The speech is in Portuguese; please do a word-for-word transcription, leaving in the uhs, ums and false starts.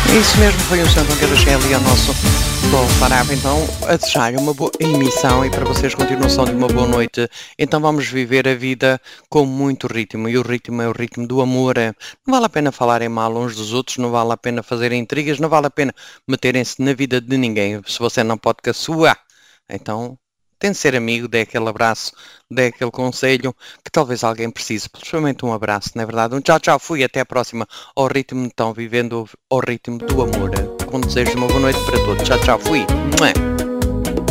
Isso mesmo, foi um santo que eu deixei ali ao nosso parava então a desejar uma boa emissão e para vocês continuação de uma boa noite. Então vamos viver a vida com muito ritmo e o ritmo é o ritmo do amor. Não vale a pena falarem mal uns dos outros, não vale a pena fazer intrigas, não vale a pena meterem-se na vida de ninguém. Se você não pode com a sua, então tem de ser amigo, dê aquele abraço, dê aquele conselho que talvez alguém precise. Principalmente um abraço, não é verdade? Um tchau, tchau, fui, até a próxima. Ao ritmo, então, vivendo ao ritmo do amor. Com desejo de uma boa noite para todos. Tchau, tchau, fui.